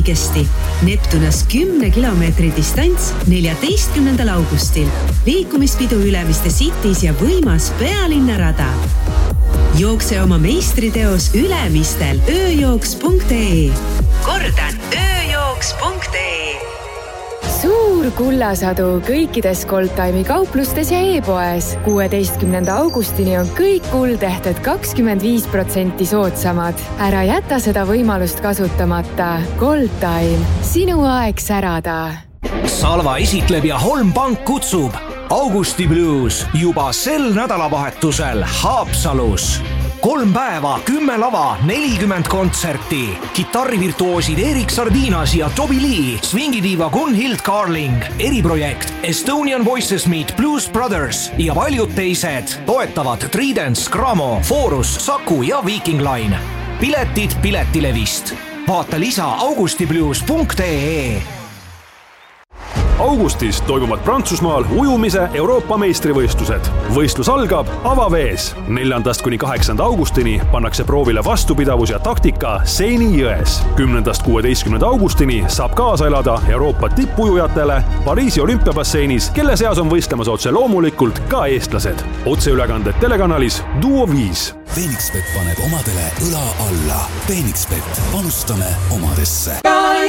õigesti. Neptunas 10 kilomeetri distants 14. augustil. Liikumispidu Ülemiste Cities ja võimas pealinnarada. Jookse oma meistriteos Ülemistel ööjooks.ee. Kordan, ööjooks.ee. Suur kullasadu kõikides Goldtime'i kauplustes ja e-poes. 16. augustini on kõik kuldehted 25% soodsamad. Ära jäta seda võimalust kasutamata. Goldtime. Sinu aeg särada. Salva esitleb ja Holm Pank kutsub. Augusti Blues juba sel nädalavahetusel Haapsalus. 3 päeva, 10 lava, 40 kontserti. Kitarrivirtuoosid Erik Sardinas ja Toby Lee, swingidiiva Gunhild Carling, eriprojekt Estonian Voices Meet Blues Brothers ja paljud teised. Toetavad Tridents, Gramo, Forus, Saku ja Viking Line. Piletid Piletilevist. Vaata lisa augustiblues.ee. Augustis toimuvad Prantsusmaal ujumise Euroopa meistrivõistlused. Võistlus algab avavees. 4.–8. augustini pannakse proovile vastupidavus ja taktika Seini jões. 10.–16. augustini saab kaasa elada Euroopa tippujujatele Pariisi olümpiabasseinis, kelle seas on võistlemas otse loomulikult ka eestlased. Otseülekanded telekanalis Duo 5. Phoenixbet paneb omadele õla alla. Phoenixbet, panustame omadesse.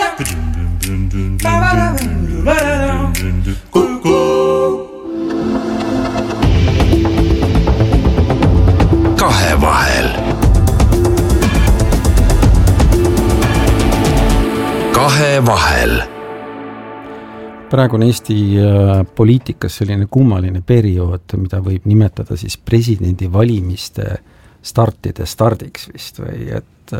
Kahevahel. Kahevahel. Praegu on Eesti poliitikas selline kummaline periood, mida võib nimetada siis presidendi valimiste stardiks vist või et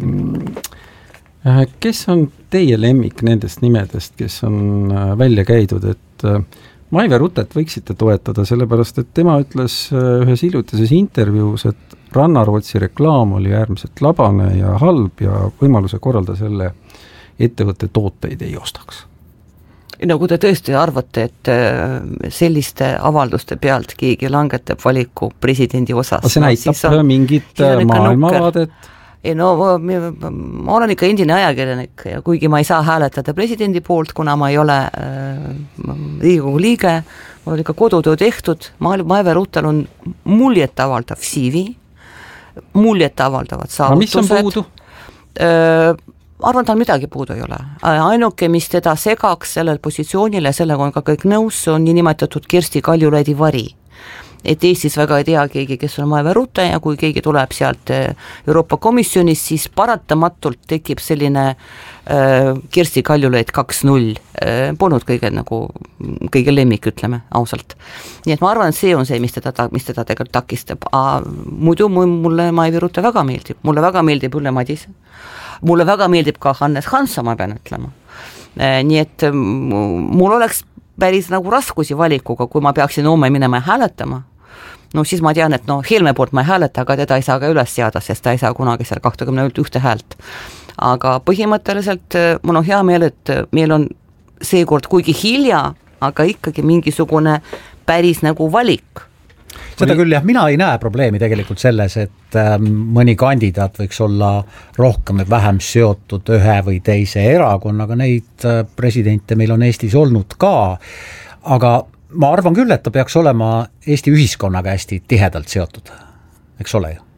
kes on teie lemmik nendest nimedest, kes on välja käidud, et Maive Rutet võiksite toetada, sellepärast et tema ütles ühes hiljutises intervjuus, et Rannarootsi reklaam oli äärmiselt labane ja halb ja võimaluse korralda selle ettevõtte tooteid ei ostaks. No kui te tõesti arvate, et selliste avalduste pealt keegi langetab valiku presidendi osas. See näitab mingit maailmavaadet. Ei no ma olen ikka endine ajakirjanik ja kuigi ma ei saa hääletada presidendi poolt, kuna ma ei ole Riigikogu liige, mul oli ikka kodutöö tehtud, Maive Rutel on muljetavaldav CV, muljetavaldavad saavutused. Mis on puudu? Arvan, tal midagi puudu ei ole. Ainuke, mis teda segaks sellel positsioonile, sellega on ka kõik nõus, on nii nimetatud Kersti Kaljulaidi vari. Et Eestis väga ei tea keegi, kes on Maive Rute ja kui keegi tuleb sealt Euroopa Komisjonis, siis paratamatult tekib selline Kersti Kaljulaid 2.0. Polnud kõige lemmik, ütleme, ausalt. Nii et ma arvan, et see on see, mis teda tegelikult takistab. Muidu mulle Maive Rute väga meeldib. Mulle väga meeldib Ülle Madise. Mulle väga meeldib ka Hannes Hansa, ma pean ütlema. Nii et mul oleks päris raskusi valikuga, kui ma peaksin homme minema ja hääletama. No siis ma tean, et Helme poolt ma ei hääleta, aga teda ei saa ka üles seada, sest ta ei saa kunagi seal 21 häält. Aga põhimõtteliselt mul on hea meel, et meil on seekord kuigi hilja, aga ikkagi mingisugune päris valik. Seda küll jah, mina ei näe probleemi tegelikult selles, et mõni kandidaat võiks olla rohkem või vähem seotud ühe või teise erakonnaga, neid presidente meil on Eestis olnud ka, aga ma arvan küll, et ta peaks olema Eesti ühiskonnaga hästi tihedalt seotud, eks ole ju?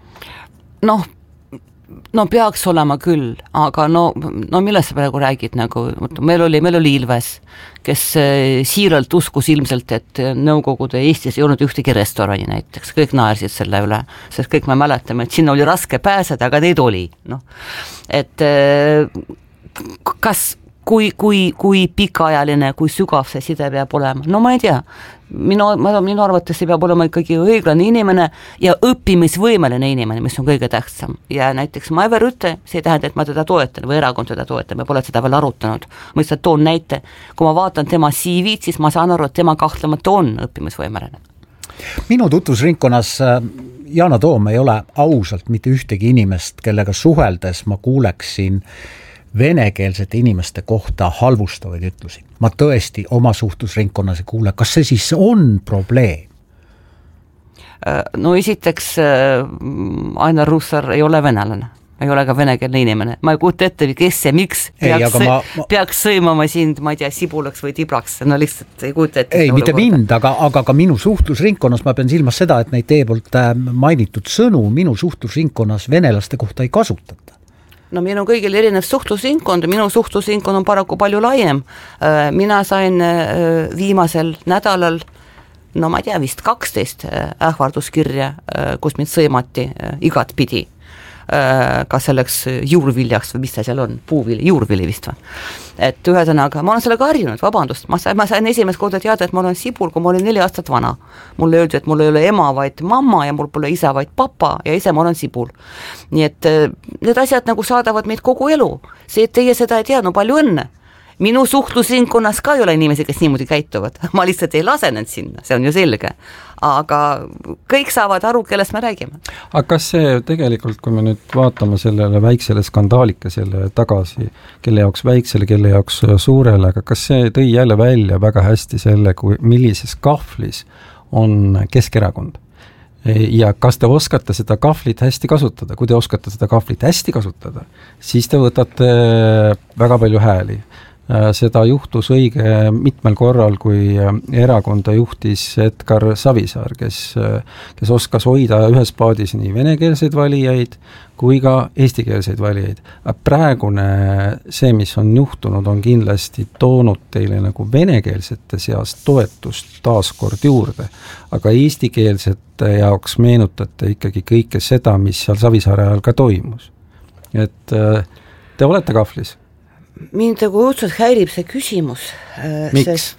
No peaks olema küll, aga millest sa praegu räägid, meil oli Ilves, kes siiralt uskus ilmselt, et Nõukogude Eestis ei olnud ühtegi restorani näiteks, kõik naersid selle üle, sest kõik me mäletame, et sinna oli raske pääseda, aga neid oli. Et kas kui pikaajaline, kui sügav see side peab olema, ma ei tea. Minu arvates see peab olema ikkagi õiglane inimene ja õppimisvõimeline inimene, mis on kõige tähtsam. Ja näiteks Maive Rüte, see ei tähenda, et ma teda toetan või erakond teda toetan, me pole seda veel arutanud. Ma lihtsalt toon näite, kui ma vaatan tema CV-d, siis ma saan aru, et tema kahtlemata on õppimisvõimeline. Minu tutvusringkonnas Yana Toom ei ole ausalt mitte ühtegi inimest, kellega suheldes ma kuuleksin venekeelsete inimeste kohta halvustavaid ütlusi. Ma tõesti oma suhtlusringkonnas ei kuule, kas see siis on probleem? No esiteks Ainar Russar ei ole venelane. ei ole ka venekeelne inimene, ma ei kujuta ette, kes ja miks peaks sõimama sind, ma ei tea, sibulaks või tibraks, no lihtsalt ei kujuta ette. Ei, mitte mind, aga ka minu suhtlusringkonnas ma pean silmas seda, et neid teie poolt mainitud sõnu minu suhtlusringkonnas venelaste kohta ei kasutata. No minu kõigil erinev suhtlusringkond, minu suhtlusringkond on paraku palju laiem. Mina sain viimasel nädalal, no ma ei tea, vist 12 ähvarduskirja, kus mind sõimati igat pidi. Ka selleks juurviljaks või mis see seal on, juurvili vist või. Et ühesõnaga, ma olen sellega harjunud, vabandust, ma sain esimest korda teada, et ma olen sibul, kui ma olin 4 aastat vana. Mulle öeldi, et mul ei ole ema, vaid mamma ja mul pole isa, vaid papa ja ise ma olen sibul. Nii et need asjad nagu saadavad meid kogu elu. See, et teie seda ei tea, no palju õnne. Minu suhtlusringkonnas ka ei ole inimesi, kes niimoodi käituvad. Ma lihtsalt ei lase need sinna, see on ju selge. Aga kõik saavad aru, kellest me räägime. Aga kas see tegelikult, kui me nüüd vaatame sellele väiksele skandaalikesele tagasi, kelle jaoks väiksele, kelle jaoks suurele, aga kas see tõi jälle välja väga hästi selle, millises kahvlis on Keskerakond? Ja kas te oskate seda kahvlit hästi kasutada? Kui te oskate seda kahvlit hästi kasutada, siis te võtate väga palju hääli. Seda juhtus õige mitmel korral, kui erakonda juhtis Edgar Savisaar, kes oskas hoida ühes paadis nii venekeelseid valijaid kui ka eestikeelseid valijaid. Praegune see, mis on juhtunud, on kindlasti toonud teile nagu venekeelsete seas toetust taaskord juurde, aga eestikeelsete jaoks meenutate ikkagi kõike seda, mis seal Savisaare ajal ka toimus. Et te olete kahvlis? Mind nagu õudselt häirib see küsimus, sest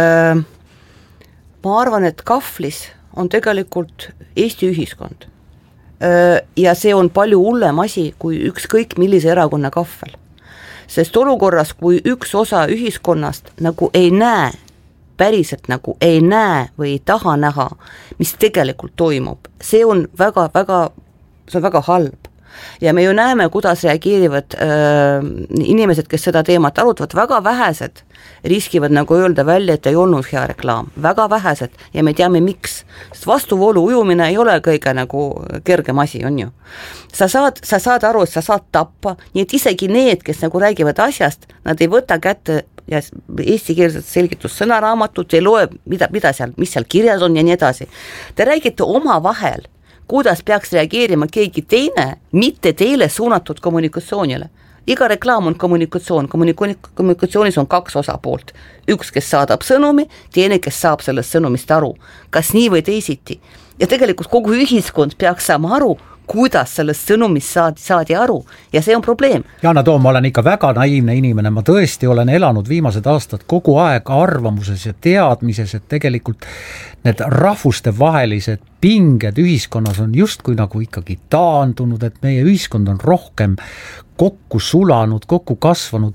ma arvan, et kahvlis on tegelikult Eesti ühiskond. Ja see on palju hullem asi kui ükskõik millise erakonna kahvel. Sest olukorras, kui üks osa ühiskonnast nagu ei näe, päriselt nagu ei näe või ei taha näha, mis tegelikult toimub, see on väga halb. Ja me ju näeme, kuidas reageerivad inimesed, kes seda teemat arutavad, väga vähesed riskivad nagu öelda välja, et ei olnud hea reklaam, väga vähesed ja me teame miks, sest vastuvoolu ujumine ei ole kõige nagu kergem asi, on ju. Sa saad aru, et sa saad tappa, nii et isegi need, kes nagu räägivad asjast, nad ei võta kätte ja eestikeelset selgitussõnaraamatut, ei loe, mis seal kirjas on ja nii edasi. Te räägite oma vahel, kuidas peaks reageerima keegi teine, mitte teile suunatud kommunikatsioonile. Iga reklaam on kommunikatsioon, kommunikatsioonis on 2 osapoolt. Üks, kes saadab sõnumi, teine, kes saab sellest sõnumist aru. Kas nii või teisiti? Ja tegelikult kogu ühiskond peaks saama aru, kuidas sellest sõnumist saadi aru ja see on probleem. Jana Toom, ma olen ikka väga naiivne inimene, ma tõesti olen elanud viimased aastad kogu aeg arvamuses ja teadmises, et tegelikult need rahvuste vahelised pinged ühiskonnas on justkui nagu ikkagi taandunud, et meie ühiskond on rohkem kokku sulanud, kokku kasvanud.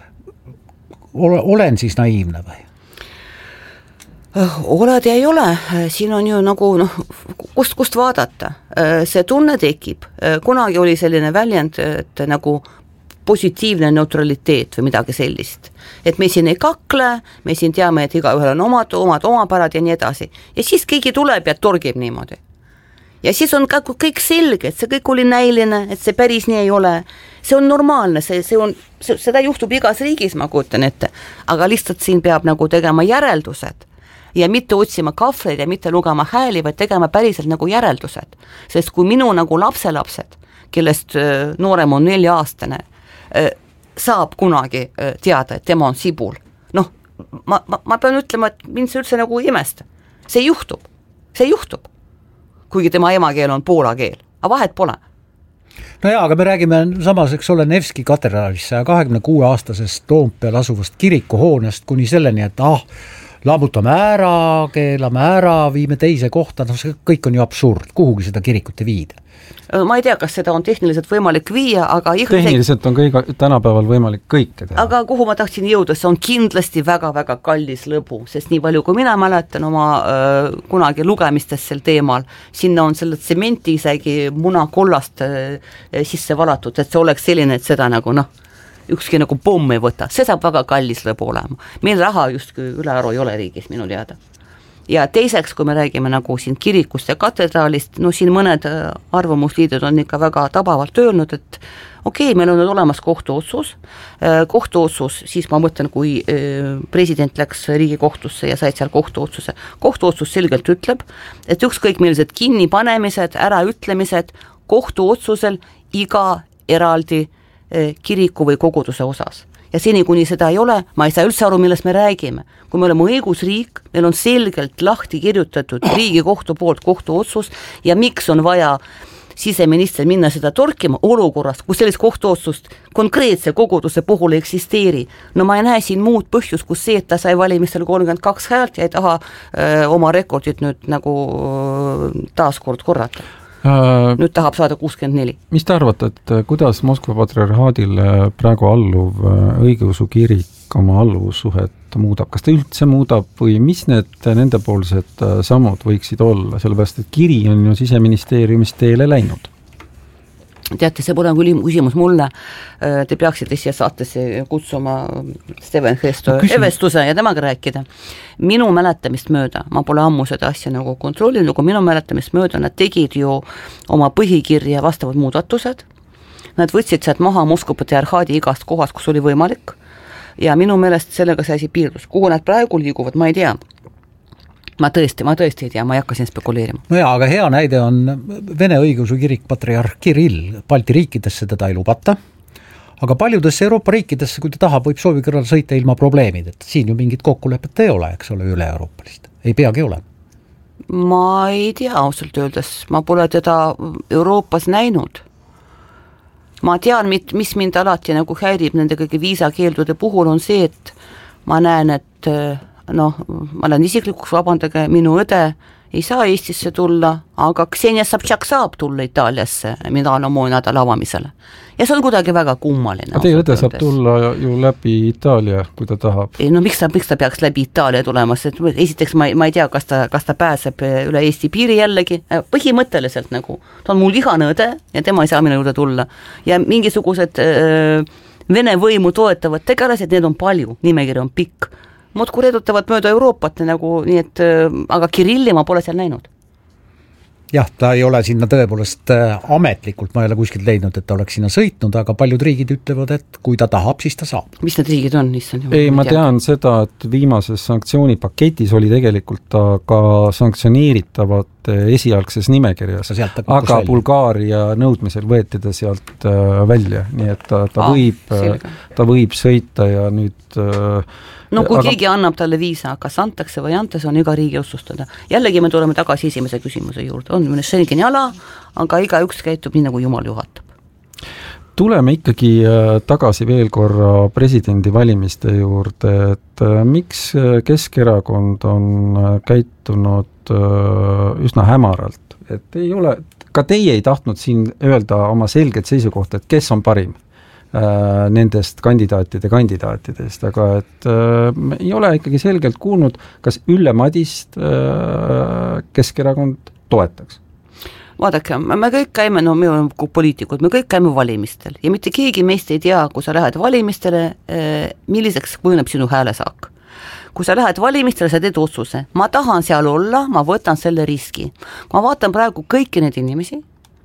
Olen siis naiivne või? Oled ja ei ole, siin on ju nagu, kust vaadata, see tunne tekib, kunagi oli selline väljend, et nagu positiivne neutraliteet või midagi sellist, et me siin ei kakle, me siin teame, et igaühel on omad omapärad ja nii edasi, ja siis keegi tuleb ja torgib niimoodi. Ja siis on kõik selge, et see kõik oli näiline, et see päris nii ei ole, see on normaalne, seda juhtub igas riigis, ma kujutan ette, aga lihtsalt siin peab nagu tegema järeldused, ja mitte otsima kahvleid ja mitte lugema hääli, vaid tegema päriselt nagu järeldused. Sest kui minu nagu lapselapsed, kellest noorem on 4-aastane, saab kunagi teada, et tema on sibul, ma pean ütlema, et mind see üldse nagu imesta. See juhtub. Kuigi tema emakeel on poola keel, aga vahet pole. No jaa, aga me räägime samas, eks ole, Nevski katedraalis 26-aastasest Toompeal asuvast kirikuhoonest kuni selleni, et lammutame ära, keelame ära, viime teise kohta, see kõik on ju absurd, kuhugi seda kirikut ei viida. Ma ei tea, kas seda on tehniliselt võimalik viia, aga tehniliselt on tänapäeval võimalik kõike teha. Aga kuhu ma tahtsin jõuda, see on kindlasti väga-väga kallis lõbu, sest nii palju, kui mina mäletan oma kunagi lugemistest sel teemal, sinna on selle tsementi isegi munakollast sisse valatud, et see oleks selline, et seda nagu ükski nagu pomm ei võta, see saab väga kallis lõbu olema. Meil raha just ülearu ei ole riigis minu teada. ja teiseks, kui me räägime nagu siin kirikust ja katedraalist, no siin mõned arvamusliidud on ikka väga tabavalt öelnud, et okei, meil on olemas kohtuotsus, siis ma mõtlen, kui president läks Riigikohtusse ja said seal kohtuotsus selgelt ütleb, et ükskõik millised kinnipanemised, äraütlemised kohtuotsusel iga eraldi kiriku või koguduse osas. Ja seni, kuni seda ei ole, ma ei saa üldse aru, millest me räägime. Kui me oleme õigusriik, meil on selgelt lahti kirjutatud Riigikohtu poolt kohtuotsus ja miks on vaja siseminister minna seda torkima olukorras, kus sellist kohtuotsust konkreetse koguduse puhul ei eksisteeri. No ma ei näe siin muud põhjus, kus see, et ta sai valimistel 32 häält ja ei taha oma rekordit nüüd nagu taaskord korrata. Nüüd tahab saada 64. Mis te arvate, et kuidas Moskva patriarhaadile praegu alluv õigeusu kirik oma alluvussuhet muudab? Kas ta üldse muudab või mis need nendepoolsed sammud võiksid olla? Sellepärast, et kiri on ju siseministeeriumist teele läinud. Teate, see pole küll küsimus mulle, te peaksite siia saatesse kutsuma Steven Hesto Evestuse ja temaga rääkida. Minu mäletamist mööda, ma pole ammu seda asja nagu kontrollinud, aga minu mäletamist mööda nad tegid ju oma põhikirja vastavad muudatused, nad võtsid sealt maha Moskva patriarhaadi igast kohast, kus oli võimalik ja minu meelest sellega see asi piirdus. Kuhu nad praegu liiguvad, ma ei tea. Ma tõesti ei tea, ma ei hakka siin spekuleerima. No jaa, aga hea näide on Vene õigeusu kirik patriarh Kirill. Balti riikidesse teda ei lubata, aga paljudesse Euroopa riikidesse, kui ta tahab, võib soovi kõrval sõita ilma probleemid, et siin ju mingit kokkulepet ei ole, eks ole, üle Euroopalist. Ei peagi ole. Ma ei tea ausalt öeldes, ma pole teda Euroopas näinud. Ma tean, mis mind alati nagu häirib nende kõige viisakeeldude puhul on see, et ma näen, et ma olen isiklikuks, vabandage, minu õde ei saa Eestisse tulla, aga Ksenia Sobtšak saab tulla Itaaliasse Milano moenädala avamisele. Ja see on kuidagi väga kummaline. Teie õde saab tulla ju läbi Itaalia, kui ta tahab. Ei, no miks ta peaks läbi Itaalia tulemas? Esiteks ma ei tea, kas ta pääseb üle Eesti piiri jällegi. Põhimõtteliselt nagu, ta on mul vihane õde ja tema ei saa minu juurde tulla. Ja mingisugused Vene võimu toetavad tegelased, need on palju, nimekiri on pikk. Muudku redutavad mööda Euroopat, nagu, nii et, aga Kirilli ma pole seal näinud. Jah, ta ei ole sinna tõepoolest ametlikult, ma ei ole kuskilt leidnud, et ta oleks sinna sõitnud, aga paljud riigid ütlevad, et kui ta tahab, siis ta saab. Mis need riigid on? Ei, ma tean seda, et viimases sanktsioonipaketis oli tegelikult ta ka sanktsioneeritavate esialgses nimekirjas, aga Bulgaaria nõudmisel võeti ta sealt välja, nii et ta võib sõita ja nüüd kui keegi annab talle viisa, kas antakse või antes, on iga riigi otsustada. Jällegi me tuleme tagasi esimese küsimuse juurde. On mõne Schengeni ala, aga iga üks käitub nii, nagu Jumal juhatab. Tuleme ikkagi tagasi veel korra presidendi valimiste juurde, et miks Keskerakond on käitunud üsna hämaralt? Et ei ole, ka teie ei tahtnud siin öelda oma selget seisukohta, et kes on parim nendest kandidaatidest, aga et ei ole ikkagi selgelt kuulnud, kas Ülle Madist Keskerakond toetaks. Vaadake, me kõik käime, me oleme poliitikud, me kõik käime valimistel ja mitte keegi meist ei tea, kui sa lähed valimistele, milliseks kujuneb sinu häälesaak. Kui sa lähed valimistele, sa teed otsuse. Ma tahan seal olla, ma võtan selle riski. Ma vaatan praegu kõiki need inimesi,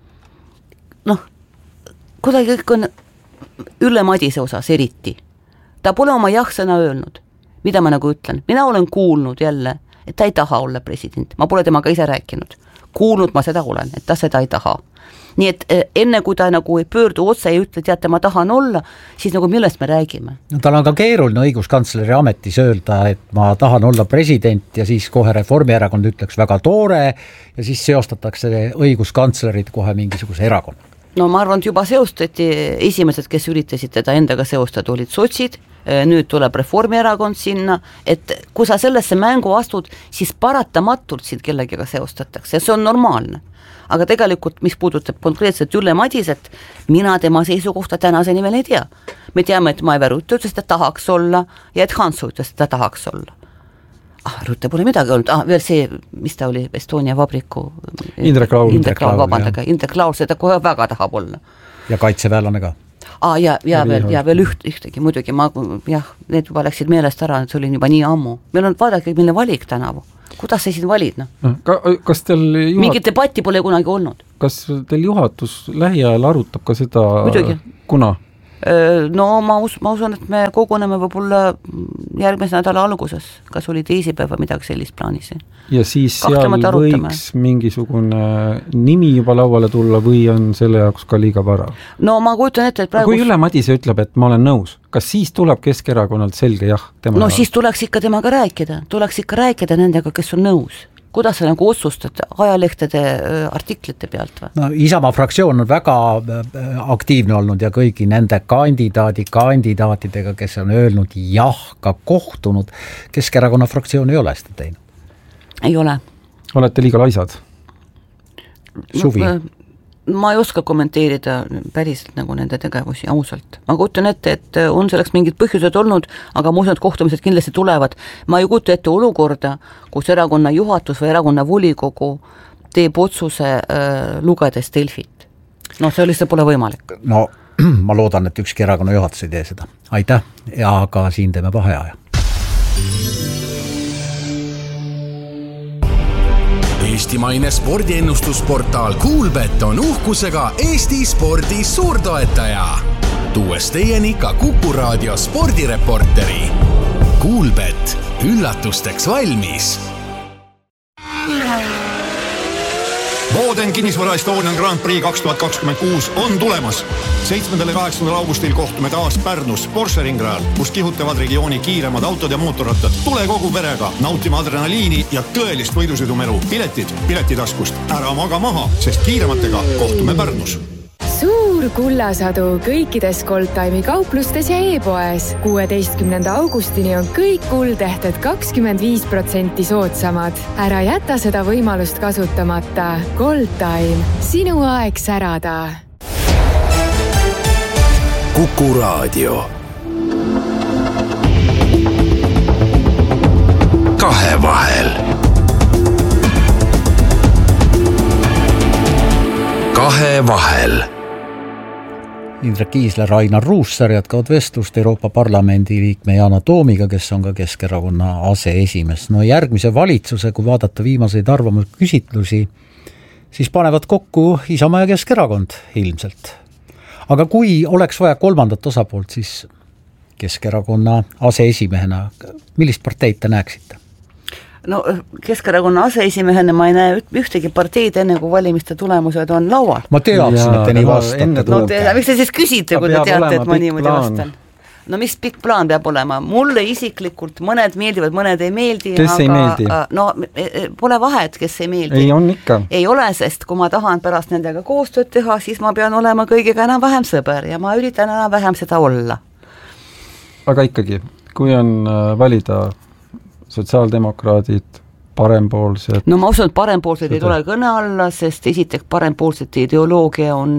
kuidagi kõik on Ülle Madise osas eriti. Ta pole oma jah-sõna öelnud, mida ma nagu ütlen. Mina olen kuulnud jälle, et ta ei taha olla president. Ma pole temaga ise rääkinud. Kuulnud ma seda olen, et ta seda ei taha. Nii et enne kui ta nagu ei pöördu otse ja ütle, teate, ma tahan olla, siis nagu millest me räägime? Tal on ka keeruline õiguskantsleri ametis öelda, et ma tahan olla president ja siis kohe Reformierakond ütleks väga toore ja siis seostatakse õiguskantslerid kohe mingisuguse erakonna. No ma arvan, et juba seostati, esimesed, kes üritasid teda endaga seostada, olid sotsid, nüüd tuleb Reformierakond sinna, et kui sa sellesse mängu astud, siis paratamatult sind kellegiga seostatakse ja see on normaalne. Aga tegelikult, mis puudutab konkreetselt Ülle Madiset, mina tema seisukohta tänaseni veel ei tea. Me teame, et Maive Rutte ütles, et ta tahaks olla ja et Hansu ütles, et ta tahaks olla. Rutte pole midagi olnud, veel see, mis ta oli Estonia vabriku Indrek Laul, seda kohe väga tahab olla. Ja kaitseväelane ka. Ja veel ühtegi, muidugi, need juba läksid meelest ära, et see oli juba nii ammu. Meil on, vaadake, milline valik tänavu. kuidas sa siin valid, noh? Kas teil mingit debatti pole kunagi olnud. Kas teil juhatus lähiajal arutab ka seda, muidugi. Kuna? No ma usun, et me koguneme võib-olla järgmise nädala alguses, kas oli teisipäev või midagi sellist plaanis. Ja siis seal võiks mingisugune nimi juba lauale tulla või on selle jaoks ka liiga vara? No ma kujutan ette, et praegu... Kui Ülle Madise ütleb, et ma olen nõus, kas siis tuleb Keskerakonnalt selge jah? No siis tuleks ikka temaga rääkida nendega, kes on nõus. Kuidas sa nagu otsustad ajalehtede artiklite pealt või? No Isamaa fraktsioon on väga aktiivne olnud ja kõigi nende kandidaatidega, kes on öelnud jah, ka kohtunud. Keskerakonna fraktsioon ei ole seda teinud. Ei ole. Olete liiga laisad? Suvi? Ma ei oska kommenteerida päriselt nagu nende tegevusi ausalt. Ma kujutan ette, et on selleks mingid põhjused olnud, aga ma usun, et kohtumised kindlasti tulevad. Ma ei kujuta ette olukorda, kus erakonna juhatus või erakonna volikogu teeb otsuse lugedes Delfit. No see lihtsalt pole võimalik. No ma loodan, et ükski erakonna juhatus ei tee seda. Aitäh, ja ka siin teeme vaheaja. Eestimaine spordiennustusportaal Kuulbet on uhkusega Eesti spordi suurtoetaja. Tuues teieni ka Kuku Raadio spordireporteri. Kuulbet, üllatusteks valmis. Boden kinnisvara Estonian Grand Prix 2026 on tulemas. 7. ja 8. augustil kohtume taas Pärnus Porsche ringrajal, kus kihutavad regiooni kiiremad autod ja mootorrattad. Tule kogu perega nautima adrenaliini ja tõelist võidusõidumeru. Piletid piletitaskust. Ära maga maha, sest kiirematega kohtume Pärnus. Suur kullasadu kõikides Goldtime'i kauplustes ja e-poes. 16. augustini on kõik kuldehted 25% soodsamad. Ära jäta seda võimalust kasutamata. Goldtime. Sinu aeg särada. Kuku Raadio. Kahevahel. Kahevahel. Indrek Kiisler, Ainar Ruussaar jätkavad vestlust Euroopa Parlamendi liikme Yana Toomiga, kes on ka Keskerakonna aseesimees. No järgmise valitsuse, kui vaadata viimaseid arvamusküsitlusi, siis panevad kokku Isamaa ja Keskerakond ilmselt. Aga kui oleks vaja kolmandat osapoolt, siis Keskerakonna aseesimehena, millist parteid te näeksite? No Keskerakonna aseesimehena ma ei näe ühtegi parteid enne, kui valimiste tulemused on laual. Ma teadsin, et te nii vastate. No miks te siis küsite, kui te teate, et ma niimoodi vastan? No mis pikk plaan peab olema? Mulle isiklikult mõned meeldivad, mõned ei meeldi. Kes ei meeldi? No pole vahet, kes ei meeldi. Ei on ikka. Ei ole, sest kui ma tahan pärast nendega koostööd teha, siis ma pean olema kõigiga enam-vähem sõber ja ma üritan enam-vähem seda olla. Aga ikkagi, kui on valida sotsiaaldemokraadid, parempoolsed. No ma usun, et parempoolsed ei tule kõne alla, sest esiteks parempoolsete ideoloogia on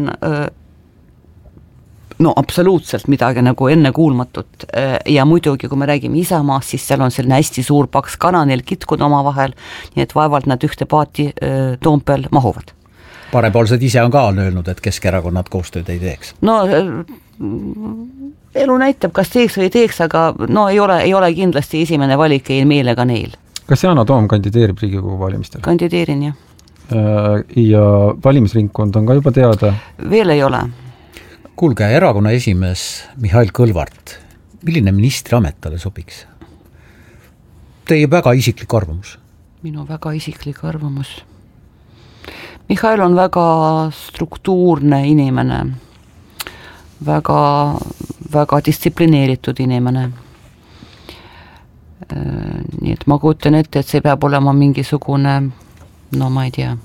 absoluutselt midagi nagu ennekuulmatut ja muidugi, kui me räägime Isamaast, siis seal on selline hästi suur paks kana neil kitkud oma vahel, nii et vaevalt nad ühte paati Toompel mahuvad. Parempoolsed ise on ka öelnud, et Keskerakonnad koostööd ei teeks. No elu näitab, kas teeks või ei teeks, aga no ei ole kindlasti esimene valik ei meil ega neil. Kas Yana Toom kandideerib Riigikogu valimistel? Kandideerin, jah. Ja valimisringkond on ka juba teada? Veel ei ole. Kuulge, erakonna esimees Mihhail Kõlvart, milline ministriamet talle sobiks? Teie väga isiklik arvamus? Minu väga isiklik arvamus. Mihhail on väga struktuurne inimene, väga distsiplineeritud inimene. Nii et ma kujutan ette, et see peab olema mingisugune, no ma ei tea,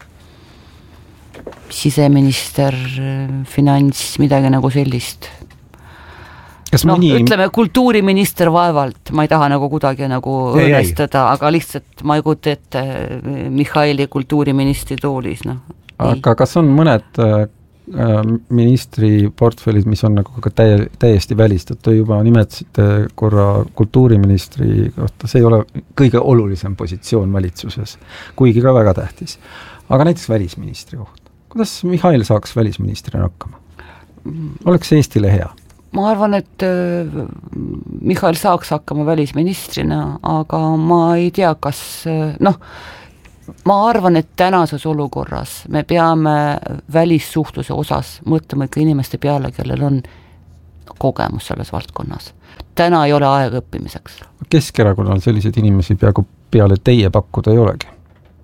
siseminister, finants, midagi nagu sellist. Ütleme kultuuriminister vaevalt, ma ei taha nagu kuidagi nagu õõnestada, aga lihtsalt ma ei kujuta ette Mihhaili kultuuriministri toolis. Aga kas on mõned ministri portfellid, mis on nagu ka täiesti välistatud, juba nimetasite korra kultuuriministri kohta, see ei ole kõige olulisem positsioon valitsuses, kuigi ka väga tähtis. Aga näiteks välisministri kohta. Kuidas Mihhail saaks välisministrina hakkama? Oleks Eestile hea? Ma arvan, et Mihhail saaks hakkama välisministrina, aga ma ei tea, kas ma arvan, et tänases olukorras me peame välissuhtluse osas mõtlema ikka inimeste peale, kellel on kogemus selles valdkonnas. Täna ei ole aeg õppimiseks. Keskerakonnal selliseid inimesi peaaegu peale teie pakkuda ei olegi?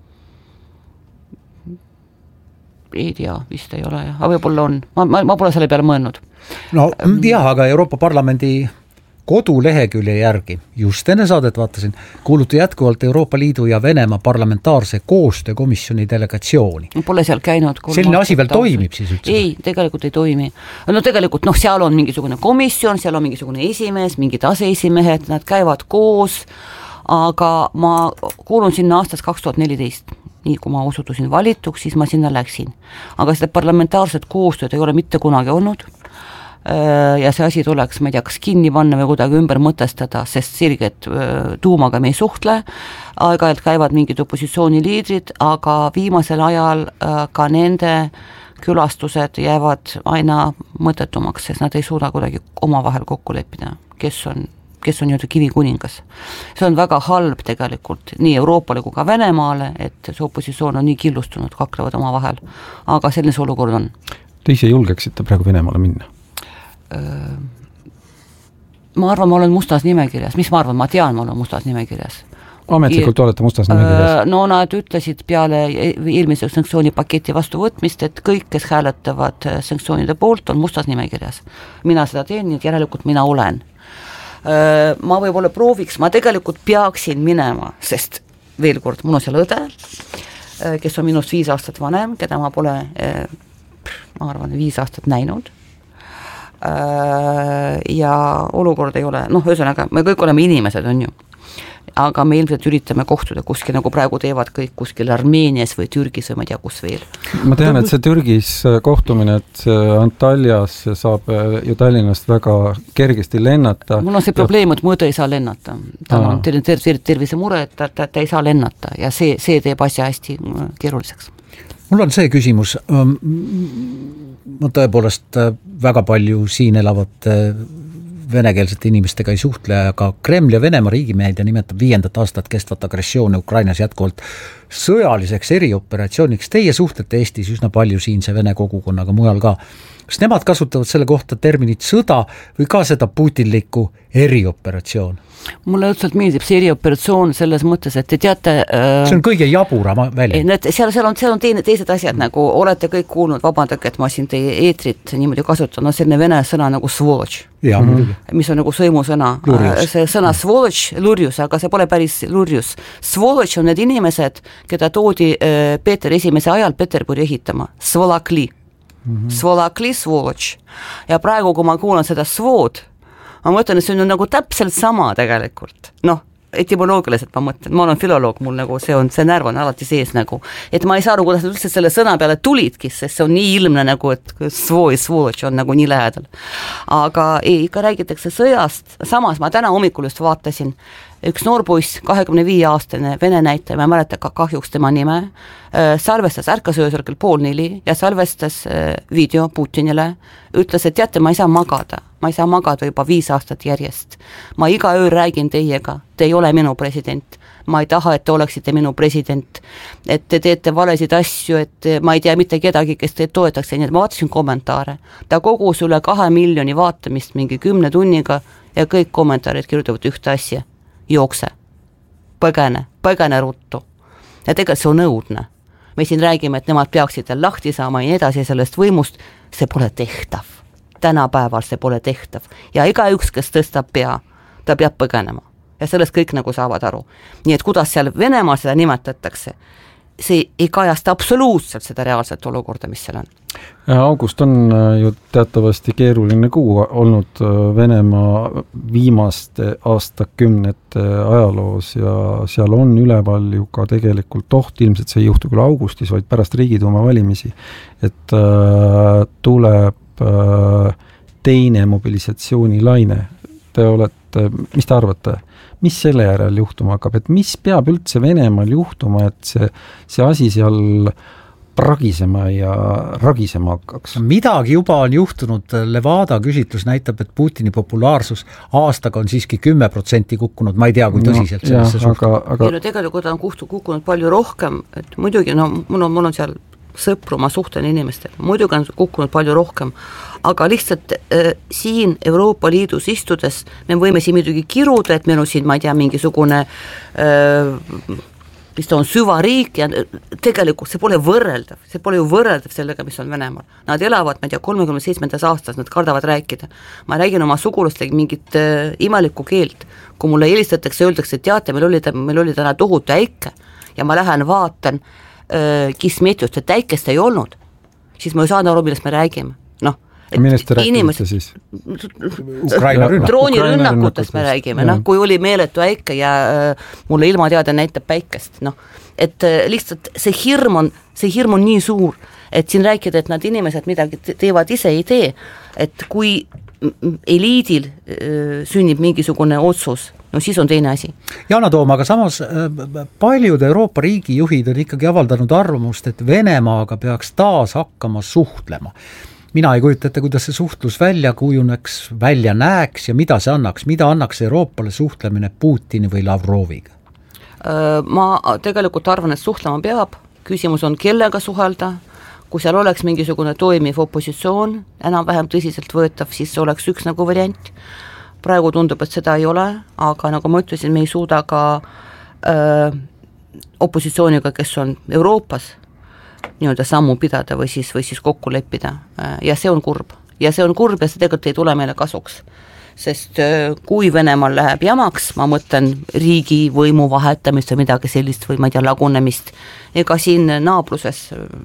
Ei tea, vist ei ole, aga võib-olla on. Ma pole selle peale mõelnud. No jah, aga Euroopa Parlamendi kodulehekülje järgi, just enne saadet vaatasin, kuuluti jätkuvalt Euroopa Liidu ja Venemaa parlamentaarse koostöökomisjoni delegatsiooni. Pole seal käinud. Selline asi veel toimib siis üldse? Ei, tegelikult ei toimi. No tegelikult, seal on mingisugune komisjon, seal on mingisugune esimees, mingid aseesimehed, nad käivad koos, aga ma kuulun sinna aastast 2014. Nii kui ma osutusin valituks, siis ma sinna läksin. Aga seda parlamentaarset koostööd ei ole mitte kunagi olnud ja see asi tuleks, ma ei tea, kas kinni panna või kuidagi ümber mõtestada, sest selgelt tuumaga me ei suhtle, aeg-ajalt käivad mingid opositsiooniliidrid, aga viimasel ajal ka nende külastused jäävad aina mõttetumaks, sest nad ei suuda kuidagi omavahel kokku leppida, kes on nii-öelda kivikuningas. See on väga halb tegelikult nii Euroopale kui ka Venemaale, et see opositsioon on nii killustunud, kaklevad oma vahel. Aga selline see olukord on. Te ise julgeksite praegu Venemaale minna? Ma arvan, ma olen mustas nimekirjas. Mis ma arvan? Ma tean, ma olen mustas nimekirjas. Ametlikult olete mustas nimekirjas? No nad ütlesid peale eelmise sanktsioonipaketi vastuvõtmist, et kõik, kes hääletavad sanktsioonide poolt, on mustas nimekirjas. Mina seda teen, nii et järelikult mina olen. Ma võib-olla prooviks, ma tegelikult peaksin minema, sest veel kord, mul on seal õde, kes on minust 5 aastat vanem, keda ma pole, ma arvan, 5 aastat näinud. Ja olukord ei ole, ühesõnaga, me kõik oleme inimesed, on ju. Aga me ilmselt üritame kohtuda kuskil, nagu praegu teevad kõik kuskil Armeenias või Türgis või ma ei tea, kus veel. Ma tean, et see Türgis kohtumine, et Antaljas saab ju Tallinnast väga kergesti lennata. Mul on see probleem, et mu õde ei saa lennata. Ta on tervise mure, et ta ei saa lennata ja see teeb asja hästi keeruliseks. Mul on see küsimus, ma tõepoolest väga palju siin elavate venekeelsete inimestega ei suhtle, aga Kreml ja Venemaa riigimehed nimetab 5. aastat kestvat agressiooni Ukrainas jätkuvalt sõjaliseks erioperatsiooniks. Teie suhtlete Eestis üsna palju siinse vene kogukonnaga mujal ka. Kas nemad kasutavad selle kohta terminit sõda või ka seda putinlikku erioperatsioon? Mulle õudselt meeldib see erioperatsioon selles mõttes, et te teate... See on kõige jabura välja. Seal on teised asjad, nagu olete kõik kuulnud, vabandage, et ma siin teie eetrit niimoodi kasutan, on selline vene sõna nagu svoloč, mis on nagu sõimusõna. See sõna svoloč, lurjus, aga see pole päris lurjus. Svoloč on need inimesed, keda toodi Peeter esimese ajal Peterburi ehitama. Svolakli. Svolakli, svoloč. Ja praegu, kui ma kuulan seda svood, ma mõtlen, et see on nagu täpselt sama tegelikult. Etymoloogiliselt ma mõtlen, ma olen filoloog, mul nagu see närv on alati sees nagu, et ma ei saa aru, kuidas nad üldse selle sõna peale tulidki, sest see on nii ilmne nagu, et svoloč on nagu nii lähedal. Aga ikka räägitakse sõjast, samas ma täna hommikul just vaatasin, üks noorpoiss, 25-aastane vene näitaja, ma ei mäleta kahjuks tema nime, salvestas ärkas öösel kell 3:30 ja salvestas video Putinile, ütles, et teate, ma ei saa magada juba 5 aastat järjest. Ma iga öö räägin teiega, te ei ole minu president, ma ei taha, et te oleksite minu president, et te teete valesid asju, et ma ei tea mitte kedagi, kes teid toetaks, nii et ma vaatasin kommentaare. Ta kogus üle 2 miljoni vaatamist mingi 10 tunniga ja kõik kommentaarid kirjutavad ühte asja. Jookse, põgene ruttu. Ja tegelikult see on õudne. Me siin räägime, et nemad peaksid lahti saama ja edasi sellest võimust, see pole tehtav. Tänapäeval see pole tehtav. Ja igaüks, kes tõstab pea, ta peab põgenema. Ja sellest kõik nagu saavad aru. Nii et kuidas seal Venemaal seda nimetatakse, see ei kajasta absoluutselt seda reaalset olukorda, mis seal on. August on ju teatavasti keeruline kuu olnud Venemaa viimaste aastakümnete ajaloos ja seal on üleval ju ka tegelikult oht, ilmselt see ei juhtu küll augustis, vaid pärast Riigiduuma valimisi, et tuleb teine mobilisatsioonilaine. Mis te arvate? Mis selle järel juhtuma hakkab, et mis peab üldse Venemaal juhtuma, et see asi seal pragisema ja ragisema hakkaks. Midagi juba on juhtunud, Levada küsitlus näitab, et Putini populaarsus aastaga on siiski 10% kukkunud, ma ei tea, kui tõsiselt sellesse suhtunud. Aga tegelikult on kukkunud palju rohkem, et muidugi, mul on seal sõpru, ma suhtlen inimestele, muidugi on kukkunud palju rohkem, aga lihtsalt siin Euroopa Liidus istudes me võime siin muidugi kiruda, et meil on siin, ma ei tea, mingisugune mis ta on süvariik ja tegelikult see pole ju võrreldav sellega, mis on Venemaal. Nad elavad, ma ei tea, 37. aastas, nad kardavad rääkida. Ma räägin oma sugulastega mingit imelikku keelt. Kui mulle helistatakse, öeldakse, et teate, meil oli täna tohutu äike ja ma lähen vaatan kismetjust, et äikest ei olnud, siis ma ei saanud aru, millest me räägime. Millest te rääkite siis? Droonirünnakutest me räägime, kui oli meeletu äike ja mulle ilma teada näitab päikest, et lihtsalt see hirm on nii suur, et siin rääkida, et nad inimesed midagi teevad ise ei tee, et kui eliidil sünnib mingisugune otsus, siis on teine asi. Jana Toom, aga samas paljud Euroopa riigijuhid on ikkagi avaldanud arvamust, et Venemaaga peaks taas hakkama suhtlema. Mina ei kujuta ette, kuidas see suhtlus välja kujuneks, välja näeks ja mida see annaks Euroopale suhtlemine Putini või Lavroviga? Ma tegelikult arvan, et suhtlema peab, küsimus on kellega suhelda, kui seal oleks mingisugune toimiv opositsioon, enam-vähem tõsiselt võetav, siis see oleks üks nagu variant. Praegu tundub, et seda ei ole, aga nagu ma ütlesin, me ei suuda ka opositsiooniga, kes on Euroopas, nii-öelda sammu pidada või siis kokku leppida ja see on kurb ja see tegelikult ei tule meile kasuks, sest kui Venemaal läheb jamaks, ma mõtlen riigi võimu vahetamist või midagi sellist või ma ei tea, lagunemist, ega siin naabruses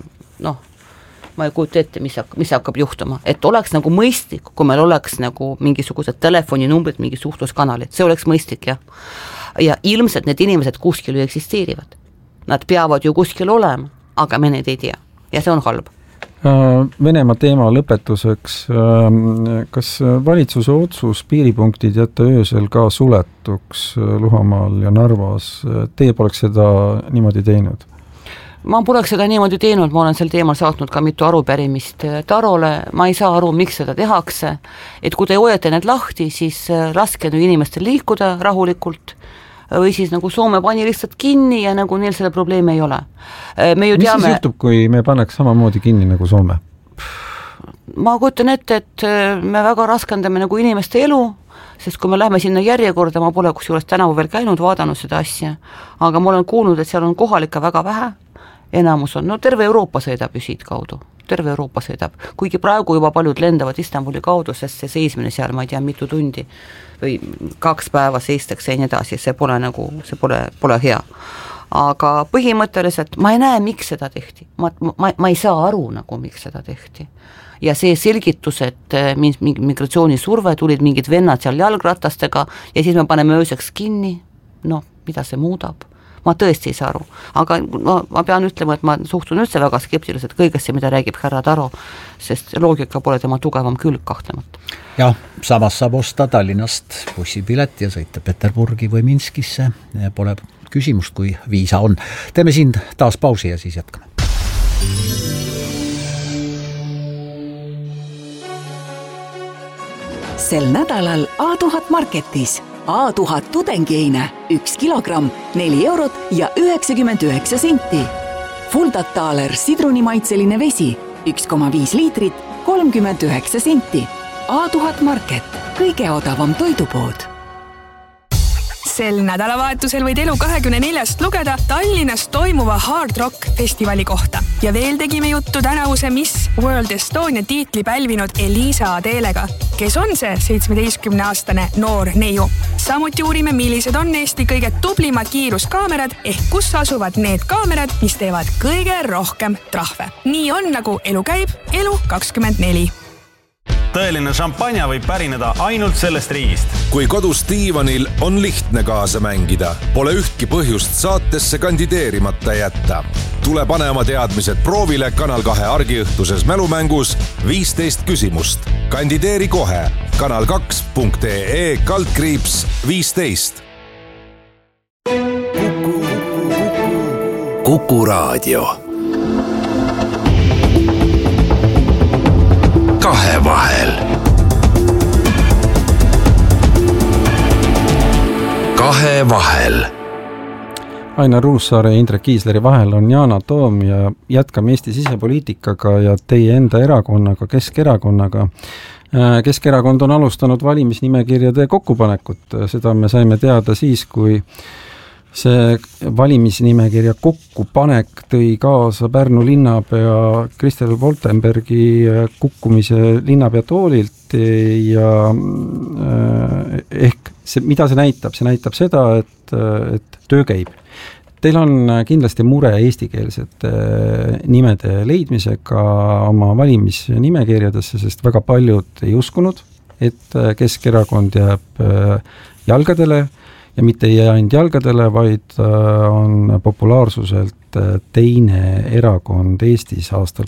ma ei kujuta ette, mis hakkab juhtuma, et oleks nagu mõistlik, kui meil oleks nagu mingisugused telefoninumbrid, mingi suhtluskanalid, see oleks mõistlik ja ilmselt need inimesed kuskil ju eksisteerivad, nad peavad ju kuskil olema, aga me need ei tea ja see on halb. Venemaa teema lõpetuseks, kas valitsuse otsus piiripunktid jätta öösel ka suletuks Luhamaal ja Narvas, teie poleks seda niimoodi teinud? Ma poleks seda niimoodi teinud, ma olen sel teemal saatnud ka mitu arupärimist Tarole, ma ei saa aru, miks seda tehakse, et kui te hoiate need lahti, siis raske inimestel liikuda rahulikult, või siis nagu Soome pani lihtsalt kinni ja nagu neil selle probleemi ei ole. Mis siis juhtub, kui me paneks samamoodi kinni nagu Soome? Ma kujutan ette, et me väga raskendame nagu inimeste elu, sest kui me lähme sinna järjekorda, ma pole kusjuures tänavu veel käinud, vaadanud seda asja, aga ma olen kuulnud, et seal on kohalikke väga vähe, enamus on, terve Euroopa sõidab ju siit kaudu. Terve Euroopa sõidab, kuigi praegu juba paljud lendavad Istanbuli kaudu, sest see seismine seal, ma ei tea, mitu tundi või 2 päeva seistakse ja nii edasi, see pole hea. Aga põhimõtteliselt ma ei näe, miks seda tehti. Ma ei saa aru, nagu miks seda tehti. Ja see selgitus, et migratsioonisurve tulid mingid vennad seal jalgratastega ja siis me paneme ööseks kinni, mida see muudab? Ma tõesti ei saa aru, aga ma pean ütlema, et ma suhtun üldse väga skeptiliselt kõigesse, mida räägib härra Taro, sest loogika pole tema tugevam külg kahtlemata. Jah, samas saab osta Tallinnast bussipilet ja sõita Peterburgi või Minskisse, pole küsimust, kui viisa on. Teeme siin taas pausi ja siis jätkame. Sel nädalal A1000 Marketis A1000 tudengieine 1 kilogramm 4 eurot ja 99 senti. Fuldataaler sidrunimaitseline vesi 1,5 liitrit 39 senti. A1000 Market, kõige odavam toidupood. Sel nädalavahetusel võid Elu24 lugeda Tallinnas toimuva Hard Rock festivali kohta. Ja veel tegime juttu tänavuse Miss World Estonia tiitli pälvinud Elisa Adelega, kes on see 17-aastane noor neiu. Samuti uurime, millised on Eesti kõige tublimad kiiruskaamerad ehk kus asuvad need kaamerad, mis teevad kõige rohkem trahve. Nii on, nagu elu käib, Elu24. Tõeline šampanja võib pärineda ainult sellest riigist. Kui kodus diivanil on lihtne kaasa mängida, pole ühtki põhjust saatesse kandideerimata jätta. Tule pane oma teadmised proovile Kanal 2 argiõhtuses mälumängus 15 küsimust. Kandideeri kohe kanal2.ee/15. Kuku Raadio. kahe vahel. Kahe vahel. Ainar Ruussaare ja Indrek Kiisleri vahel on Yana Toom ja jätkame Eesti sisepoliitikaga ja teie enda erakonnaga, Keskerakonnaga. Keskerakond on alustanud valimisnimekirjade kokkupanekut, seda me saime teada siis, kui see valimisnimekirja kokkupanek tõi kaasa Pärnu linnapea Kristel Woltenbergi kukkumise linnapea toolilt ja ehk mida see näitab? See näitab seda, et töö käib. Teil on kindlasti mure eestikeelsete nimede leidmisega oma valimisnimekirjadesse, sest väga paljud ei uskunud, et Keskerakond jääb jalgadele ja mitte ei jää ainult jalgadele, vaid on populaarsuselt teine erakond Eestis aastal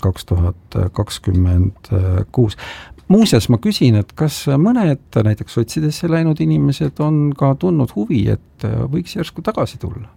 2026. Muuseas, ma küsin, et kas mõned näiteks sotsidesse läinud inimesed on ka tundnud huvi, et võiks järsku tagasi tulla?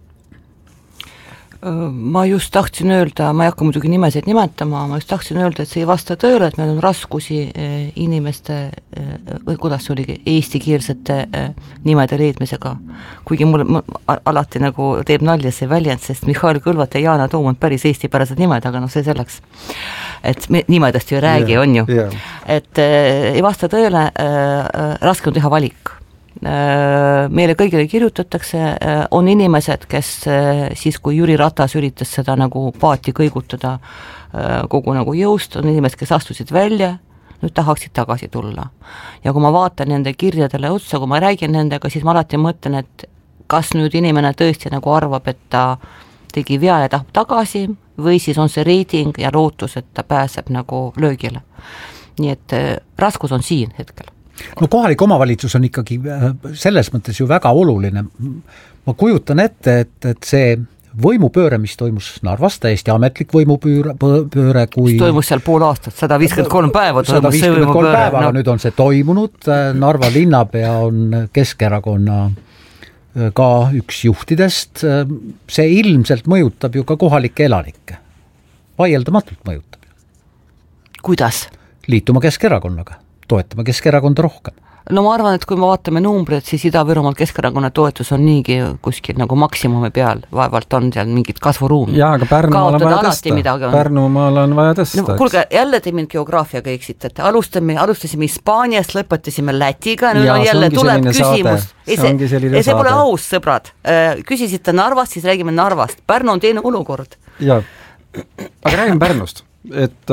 Ma just tahtsin öelda, ma ei hakka muidugi nimesid nimetama, ma just tahtsin öelda, et see ei vasta tõele, et meil on raskusi inimeste, või kuidas see oligi, eestikeelsete nimede leidmisega. Kuigi mul alati nagu teeb nalja see väljend, sest Mihhail Kõlvat ja Yana Toom on päris eestipärased nimed, aga see selleks. Et me nimedest ju räägi, on ju. Et ei vasta tõele, raske on teha valik. Meile kõigile kirjutatakse, on inimesed, kes siis, kui Jüri Ratas üritas seda nagu paati kõigutada kogu nagu jõust, on inimesed, kes astusid välja, nüüd tahaksid tagasi tulla. Ja kui ma vaatan nende kirjadele otsa, kui ma räägin nendega, siis ma alati mõtlen, et kas nüüd inimene tõesti nagu arvab, et ta tegi vea ja tahab tagasi, või siis on see reiting ja lootus, et ta pääseb nagu löögile. Nii et raskus on siin hetkel. No kohalik omavalitsus on ikkagi selles mõttes ju väga oluline. Ma kujutan ette, et see võimupööre, mis toimus Narvas, täiesti ametlik võimupööre, kui... Mis toimus seal pool aastat, 153 päeva toimus see võimupööre. Aga nüüd on see toimunud, Narva linnapea on Keskerakonna ka üks juhtidest, see ilmselt mõjutab ju ka kohalikke elanikke. Vaieldamatult mõjutab. Kuidas? Liituma Keskerakonnaga. Toetame Keskerakonda rohkem. No ma arvan, et kui me vaatame numbreid, siis Ida-Virumaal Keskerakonna toetus on niigi kuskil nagu maksimumi peal, vaevalt on seal mingit kasvuruumi. Jaa, aga Pärnumaal on vaja tõsta. Pärnumaal on vaja tõsta. No, kuulge, jälle te mind geograafiaga eksitate. Alustasime Hispaaniast, lõpetasime Lätiga, nüüd on jälle tuleb küsimus. See pole aus, sõbrad. Küsisite Narvast, siis räägime Narvast. Pärnu on teine olukord. Jaa, aga räägime Pärnust. Et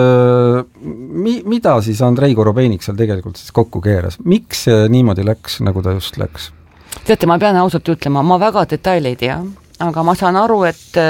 mida siis Andrei Korobeinik seal tegelikult siis kokku keeras? Miks niimoodi läks, nagu ta just läks? Teate, ma pean ausalt ütlema, ma väga detaile ei tea, aga ma saan aru, et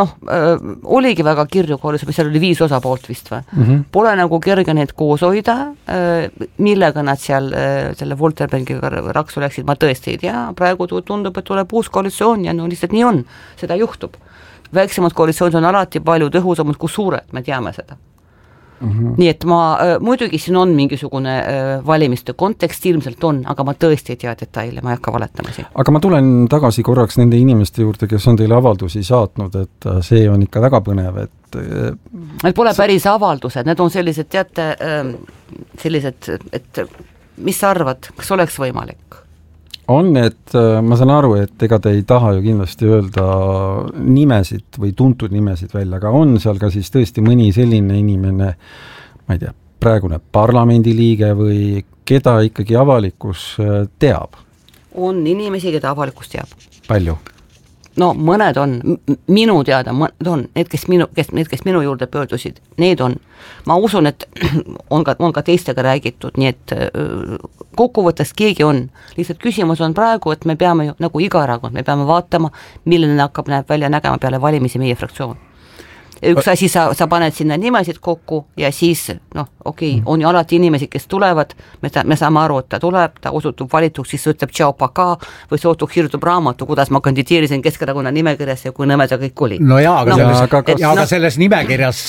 oligi väga kirju koolis, seal oli 5 osapoolt vist või? Pole nagu kerge neid koos hoida, millega nad seal selle Wolterbergiga raksu läksid, ma tõesti ei tea, praegu tundub, et tuleb uus koalitsioon ja no lihtsalt nii on, seda juhtub. Väiksemad koalitsioonid on alati palju tõhusamad kui suured, me teame seda. Nii et muidugi siin on mingisugune valimiste kontekst, ilmselt on, aga ma tõesti ei tea detaile, ma ei hakka valetama siin. Aga ma tulen tagasi korraks nende inimeste juurde, kes on teile avaldusi saatnud, et see on ikka väga põnev, et... Need pole päris avaldused, need on sellised, teate, sellised, et mis sa arvad, kas oleks võimalik? On, et ma saan aru, et ega te ei taha ju kindlasti öelda nimesid või tuntud nimesid välja, aga on seal ka siis tõesti mõni selline inimene, ma ei tea, praegune parlamendiliige või keda ikkagi avalikkus teab? On inimesi, keda avalikkus teab. Palju? No mõned on, minu teada mõned on, need, kes minu juurde pöördusid, need on. Ma usun, et on ka teistega räägitud, nii et kokkuvõttes keegi on. Lihtsalt küsimus on praegu, et me peame nagu iga erakond, me peame vaatama, milline hakkab välja nägema peale valimisi meie fraktsioon. Üks asi, sa paned sinna nimesid kokku ja siis, on ju alati inimesi, kes tulevad, me saame aru, et ta tuleb, ta osutub valituks, siis ütleb tšau paka või see ootub hirtub raamatu, kuidas ma kandideerisin Keskerakonna nimekirjas ja kui nõmeda kõik oli. No jaa, aga selles nimekirjas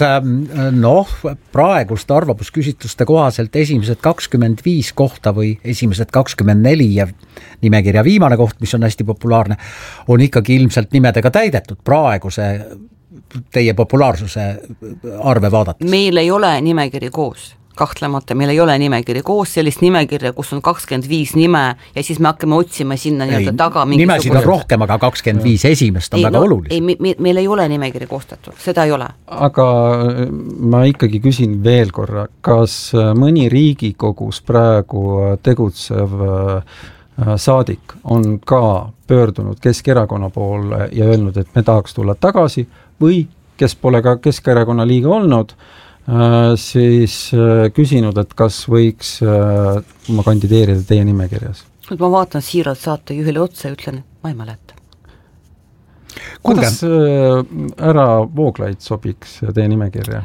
praegust arvamusküsitluste kohaselt esimesed 25 kohta või esimesed 24 ja nimekirja viimane koht, mis on hästi populaarne, on ikkagi ilmselt nimedega täidetud praeguse teie populaarsuse arve vaadates? Meil ei ole nimekiri koos. kahtlemata, meil ei ole nimekiri koos, sellist nimekirja, kus on 25 nime ja siis me hakkame otsima sinna nii-öelda taga nimesid on rohkem, aga 25 esimest on väga oluline. Meil ei ole nimekiri koostatud, seda ei ole. Aga ma ikkagi küsin veel korra, kas mõni Riigikogus praegu tegutsev saadik on ka pöördunud Keskerakonna poole ja öelnud, et me tahaks tulla tagasi või kes pole ka Keskerakonna liige olnud, siis küsinud, et kas võiks ma kandideerida teie nimekirjas. Nüüd ma vaatan siiralt saatejuhile otsa ja ütlen, et ma ei mäleta. Kuidas härra Vooglaid sobiks teie nimekirja?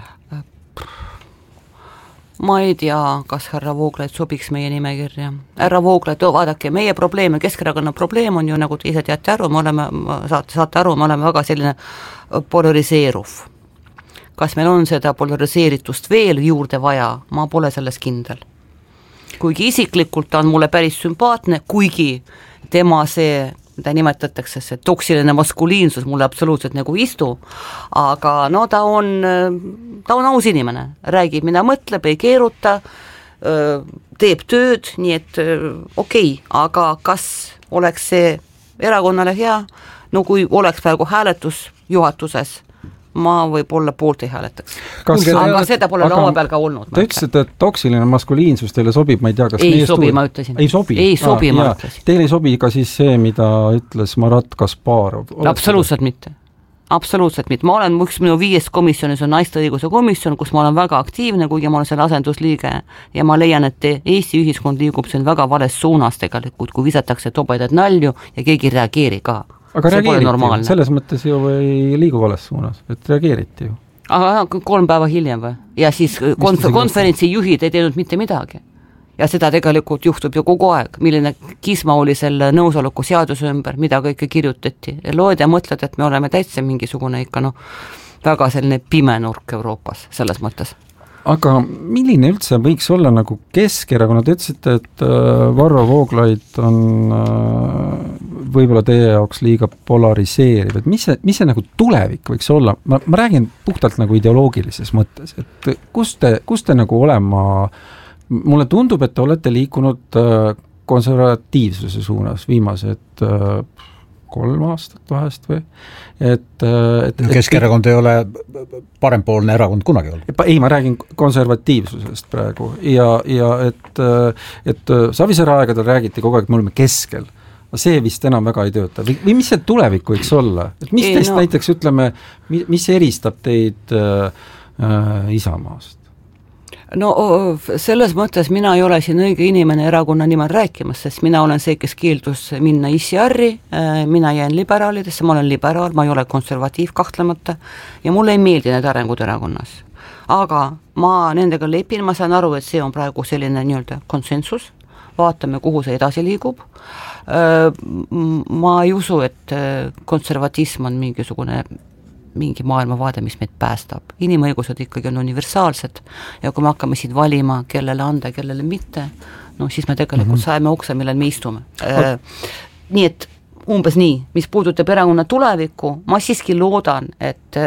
Ma ei tea, kas härra Vooglaid sobiks meie nimekirja. Härra Vooglaid, vaadake, meie probleem ja Keskerakonna probleem on ju, nagu te ise teate aru, saate aru, me oleme väga selline polariseeruv. Kas meil on seda polariseeritust veel juurde vaja, ma pole selles kindel. Kuigi isiklikult on mulle päris sümpaatne, kuigi tema see, mida nimetatakse, see toksiline maskuliinsus mulle absoluutselt nagu istu, aga no ta on aus inimene, räägib, mida mõtleb, ei keeruta, teeb tööd, nii et okei, aga kas oleks see erakonnale hea? No kui oleks praegu hääletus juhatuses, ma võib-olla poolt ei hääletaks. Aga seda pole laua peal ka olnud. Te ütlesite, et toksiline maskuliinsus teile sobib, ma ei tea, kas ei sobi, ma ütlesin. Ei sobi, ma ütlesin. Teile ei sobi ka siis see, mida ütles Marat Kasparov? Absoluutselt mitte. Absoluutselt mitte. Ma olen, minu 5 komisjonis on naiste õiguse komisjon, kus ma olen väga aktiivne, kuigi ma olen selle asendusliige ja ma leian, et Eesti ühiskond liigub siin väga vales suunas tegelikult, kui visatakse tobedaid nalju ja keegi ei reageeri ka. Aga reageeriti, selles mõttes ju ei liigu vales suunas, et reageeriti ju. Aga 3 päeva hiljem või? Ja siis konverentsi juhid ei teinud mitte midagi. Ja seda tegelikult juhtub ju kogu aeg, milline kisma oli selle nõusoleku seaduse ümber, mida kõike kirjutati. Loed ja mõtled, et me oleme täitsa mingisugune ikka väga selline pime nurk Euroopas selles mõttes. Aga milline üldse võiks olla nagu Keskerakonna, te ütlesite, et Varro Vooglaid on võib-olla teie jaoks liiga polariseeriv, et mis see nagu tulevik võiks olla? Ma räägin puhtalt nagu ideoloogilises mõttes, et kus te nagu olema, mulle tundub, et te olete liikunud konservatiivsuse suunas viimased 3 aastat vahest või? Keskerakond ei ole parempoolne erakond kunagi olnud. Ei, ma räägin konservatiivsusest praegu ja et Savisaare aegadel räägiti kogu aeg, me oleme keskel. See vist enam väga ei tööta. Või mis see tulevik võiks olla? Et mis teist näiteks ütleme, mis eristab teid Isamaast? No selles mõttes mina ei ole siin õige inimene erakonna nimel rääkimas, sest mina olen see, kes keeldus minna ICR-i, mina jään liberaalidesse, ma olen liberaal, ma ei ole konservatiiv kahtlemata ja mulle ei meeldi need arengud erakonnas. Aga ma nendega lepin, ma saan aru, et see on praegu selline nii-öelda konsensus, vaatame, kuhu see edasi liigub. Ma ei usu, et konservatism on mingi maailmavaade, mis meid päästab. Inimõigused ikkagi on universaalsed ja kui me hakkame siit valima, kellele anda, kellele mitte, no siis me tegelikult saeme ukse, millel me istume. Nii et umbes nii, mis puudutab erakonna tulevikku, ma siiski loodan, et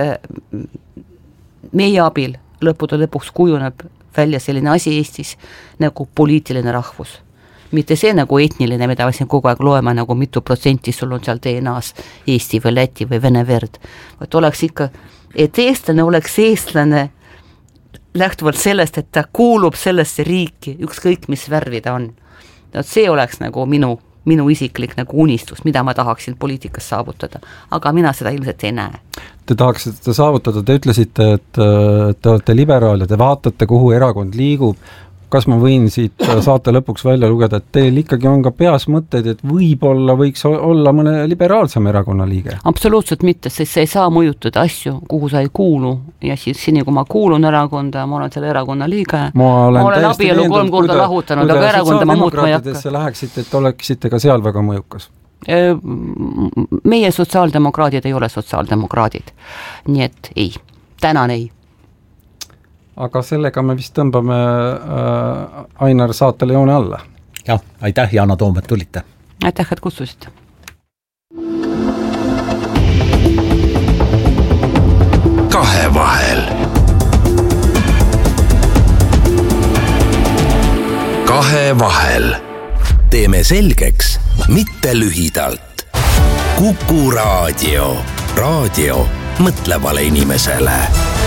meie abil lõppude lõpuks kujuneb välja selline asi Eestis nagu poliitiline rahvus. Mitte see nagu etniline, mida me siin kogu aeg loeme, nagu mitu protsenti sul on seal DNA-s Eesti või Läti või Vene verd. Et oleks ikka, et eestlane oleks eestlane lähtuvalt sellest, et ta kuulub sellesse riiki, ükskõik mis värvi ta on. See oleks nagu minu isiklik nagu unistus, mida ma tahaksin poliitikas saavutada, aga mina seda ilmselt ei näe. Te tahaksite saavutada, te ütlesite, et te olete liberaal ja te vaatate, kuhu erakond liigub. Kas ma võin siit saate lõpuks välja lugeda, et teil ikkagi on ka peas mõtteid, et võib-olla võiks olla mõne liberaalsem erakonna liige? Absoluutselt mitte, sest sa ei saa mõjutada asju, kuhu sa ei kuulu ja siis seni, kui ma kuulun erakonda, ma olen selle erakonna liige. Ma olen abielu 3 korda lahutanud, aga erakonda ma muutma ei hakka. Läheksite, et oleksite ka seal väga mõjukas? Meie sotsiaaldemokraadid ei ole sotsiaaldemokraadid, nii et ei, tänan ei. Aga sellega me vist tõmbame Ainar saatele joone alla. Jah, aitäh Jana Toom, et tulite. Aitäh, et kutsusite. Kahevahel. vahel. Teeme selgeks, mitte lühidalt. Kuku Raadio. Raadio mõtlevale inimesele.